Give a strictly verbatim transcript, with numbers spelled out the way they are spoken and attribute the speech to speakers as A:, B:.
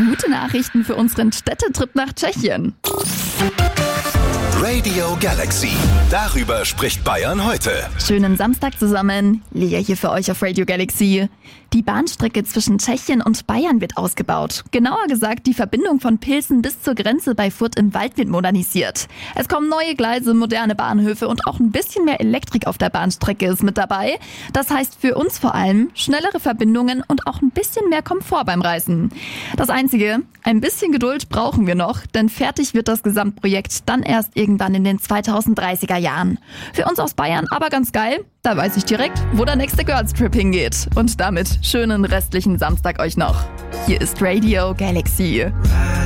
A: gute Nachrichten für unseren Städtetrip nach Tschechien.
B: Radio Galaxy. Darüber spricht Bayern heute.
A: Schönen Samstag zusammen. Lea hier für euch auf Radio Galaxy. Die Bahnstrecke zwischen Tschechien und Bayern wird ausgebaut. Genauer gesagt, die Verbindung von Pilsen bis zur Grenze bei Furt im Wald wird modernisiert. Es kommen neue Gleise, moderne Bahnhöfe und auch ein bisschen mehr Elektrik auf der Bahnstrecke ist mit dabei. Das heißt für uns vor allem schnellere Verbindungen und auch ein bisschen mehr Komfort beim Reisen. Das Einzige, ein bisschen Geduld brauchen wir noch, denn fertig wird das Gesamtprojekt dann erst irgendwann in den zweitausenddreißiger Jahren. Für uns aus Bayern aber ganz geil. Da weiß ich direkt, wo der nächste Girls Trip hingeht. Und damit schönen restlichen Samstag euch noch. Hier ist Radio Galaxy.